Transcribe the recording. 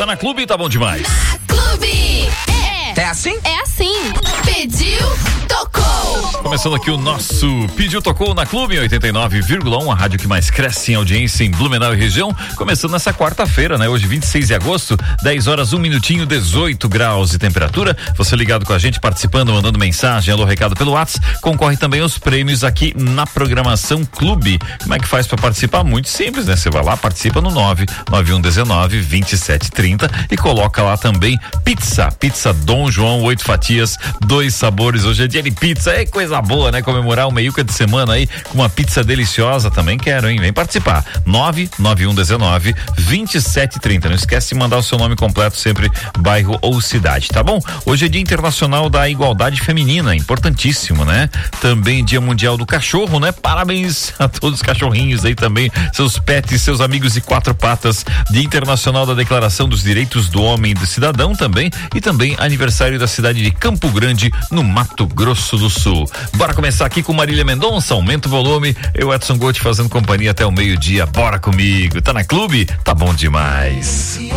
na Clube, tá bom demais. Na Clube. É assim? É assim. Pediu, tocou. Começando aqui o nosso Pediu Tocou na Clube 89,1, a rádio que mais cresce em audiência em Blumenau e região. Começando nessa quarta-feira, né? Hoje 26 de agosto, 10 horas, 1 minutinho, 18 graus de temperatura. Você ligado com a gente, participando, mandando mensagem, alô, recado pelo WhatsApp. Concorre também aos prêmios aqui na programação Clube. Como é que faz para participar? Muito simples, né? Você vai lá, participa no 99119-2730 e coloca lá também pizza Dom João, 8 fatias, 2 sabores. Hoje é dia de pizza, é coisa boa, né? Comemorar o meiuca de semana aí com uma pizza deliciosa também quero, hein? Vem participar. 99119-2730. Não esquece de mandar o seu nome completo, sempre bairro ou cidade, tá bom? Hoje é Dia Internacional da Igualdade Feminina, importantíssimo, né? Também Dia Mundial do Cachorro, né? Parabéns a todos os cachorrinhos aí também, seus pets, seus amigos de 4 patas. Dia Internacional da Declaração dos Direitos do Homem e do Cidadão também, e também aniversário da cidade de Campo Grande, no Mato Grosso do Sul. Bora começar aqui com Marília Mendonça, aumenta o volume, eu, Edson Gotti, fazendo companhia até o meio-dia. Bora comigo, tá na Clube? Tá bom demais.